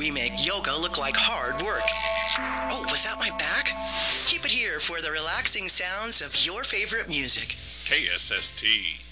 we make yoga look like hard work. Oh, was that my back? Keep it here for the relaxing sounds of your favorite music. KSST.